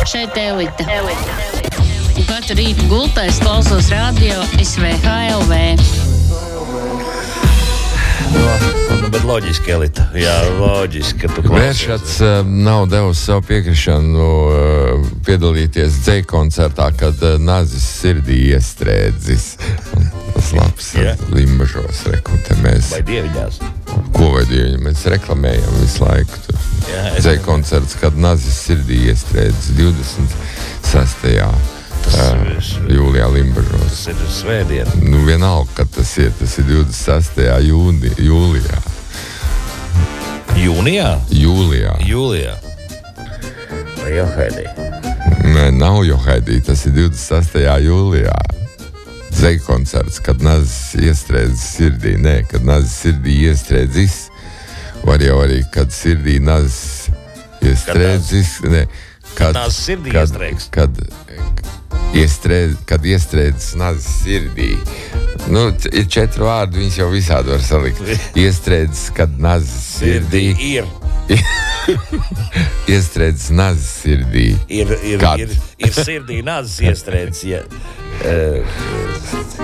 Šeit Elita. Katru rītu gultā es klausos radio SVHLV. Bet loģiski, Elita. Jā, loģiski, ka tu klausies. Vēršats nav devusi savu piekrišanu piedalīties dzēju koncertā, kad nazis sirdī iestrēdzis. Tas labs Limbažos, reku, te mēs... Vai dieviņās? Ko vai dieviņā? Mēs reklamējam visu laiku tur. Dzēju koncerts, kad nazis sirdī iestrēdzis 26. Jūlijā Limbažos. Tas ir svētdien. Nu, vienalga, kad tas ir 26. jūlijā. Jūnijā? Jūlijā. Vai Johaidī? Nē, nav Johaidī, tas ir 26. jūlijā. Dzēju koncerts, kad nazis iestrēdzis sirdī. Nē, kad nazis sirdī iestrēdzis. Var jau arī, kad sirdī nazis iestrēdzis. Kad nazis sirdī iestrēgs. Kad iestrēdzis nazis sirdī. Nu, ir 4 vārdi, viņas jau visādi var salikt. Iestrēdzis, kad nazis sirdī. Ir. Iestrēdzis nazis sirdī. Ir sirdī nazis iestrēdzis.